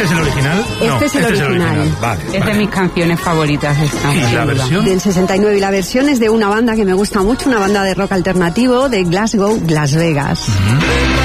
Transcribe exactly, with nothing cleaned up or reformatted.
¿Este es el original? Este no, es el este original. Es, el original. Vale, es vale. de mis canciones favoritas esta. ¿Y la versión? Del sesenta y nueve, y la versión es de una banda que me gusta mucho, una banda de rock alternativo de Glasgow, Las Vegas. Uh-huh.